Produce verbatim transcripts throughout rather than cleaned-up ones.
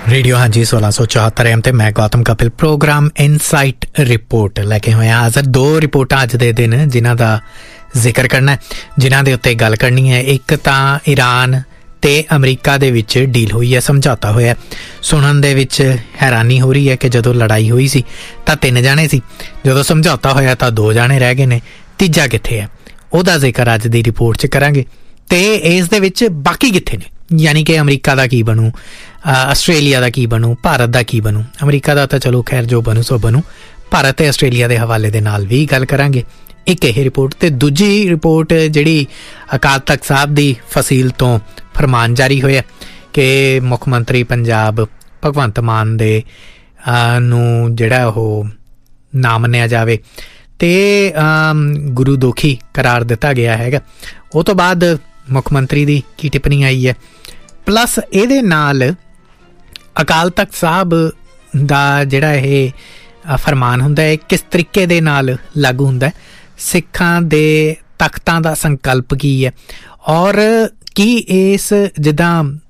Radio हाँ जी सोलह सौ चौहत्तर एम ते मैं Gautam Kapil programme insight report लैके होए हाज़र। दो रिपोर्टां अज दे दिन जिन्हां दा जिक्र करना है, जिन्हां दे उत्ते गल करनी है। एक तां ईरान ते अमरीका दे विच डील हुई है, समझौता होया। सुनन दे विच हैरानी हो रही है कि जदों लड़ाई हुई सी तां तीन जाने सी, जदों समझौता होया तां दो जाने रह गए ने, तीजा कित्थे है ओहदा जिक्र अज दी रिपोर्ट च करांगे। ते इस दे विच बाकी कित्थे ने, यानी कि अमरीका का की बनू, आस्ट्रेलिया का की बनू, भारत का की बनू। अमरीका का तो चलो खैर जो बनू सो बनू, भारत ते आस्ट्रेलिया के हवाले दे नाल भी गल करांगे। एक यह रिपोर्ट ते दूजी रिपोर्ट जिहड़ी अकाल तख्त साहब दी फसील तो फरमान जारी होया कि मुख मंत्री पंजाब भगवंत मान दे नूं जिहड़ा ओह ना मन्निया जावे ते गुरु दोखी करार दिता गया हैगा। उस तो बाद मुख मंत्री दी की टिप्पणी आई है, प्लस इहदे नाल अकाल तख्त साहब दा जिहड़ा ये फरमान हुंदा है किस तरीके दे नाल लागू हुंदा है, सिखां दे तख्तां दा संकल्प की है और की इस जिद्दां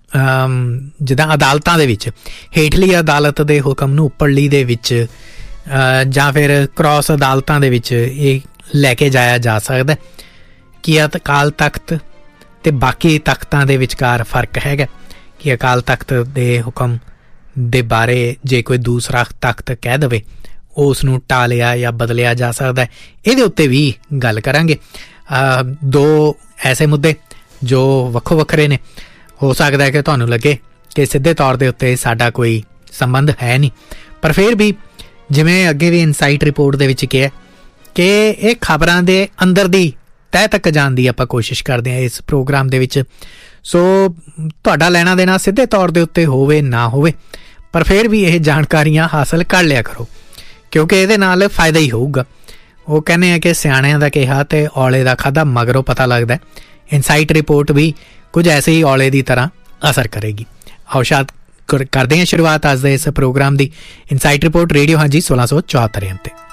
जिद्दां अदालतां दे विच हेठली अदालत दे हुक्म नूं उपरली दे विच जां फिर क्रॉस अदालतां दे विच ये लैके जाया जा सकदा है कि अकाल तख्त ते बाकी तख्तां दे विचकार फर्क हैगा कि अकाल तख्त दे हुक्म दे बारे जे कोई दूसरा तख्त कह दवे उस नूं टालिया या बदलिया जा सकदा है। इहदे उत्ते भी गल करांगे। दो ऐसे मुद्दे जो वक्खो वक्खरे ने, हो सकदा है कि तुहानूं लगे कि सिद्धे तौर दे उत्ते साडा कोई संबंध है नहीं, पर फिर भी जिवें अगे भी इनसाइट रिपोर्ट दे विच किहा कि इह खबरां दे अंदर दी तह तक जाण दी आपां कोशिश करदे हां इस प्रोग्राम दे विच। सो तुहाडा लैना देना सिद्धे तौर दे उत्ते होवे ना होवे, पर फिर भी यह जानकारियां हासिल कर लिया करो क्योंकि इहदे नाल फायदा ही होऊगा। वो कहने हैं कि सियाणियां दा कहा ते औले दा खाधा मगरों पता लगदा है। इनसाइट रिपोर्ट भी कुछ ऐसे ही औले की तरह असर करेगी। आओ शायद करते हैं शुरुआत अज दे इस प्रोग्राम की। इनसाइट रिपोर्ट रेडियो हाँ जी सोलह सौ चौहत्तर एम ते।